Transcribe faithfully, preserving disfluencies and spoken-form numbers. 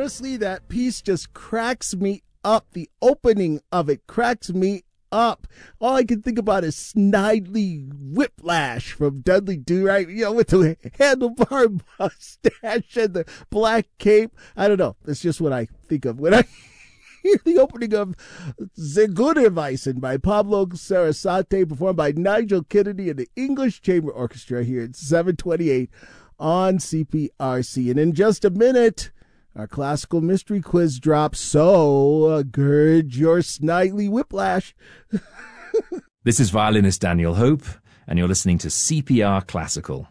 honestly, that piece just cracks me up. The opening of it cracks me up. All I can think about is Snidely Whiplash from Dudley Do-Right, you know, with the handlebar mustache and the black cape. I don't know. That's just what I think of when I hear the opening of Zigeunerweisen by Pablo Sarasate, performed by Nigel Kennedy and the English Chamber Orchestra here at seven twenty-eight on C P R C. And in just a minute, our classical mystery quiz drops, so uh, gird your Snidely Whiplash. This is violinist Daniel Hope, and you're listening to C P R Classical.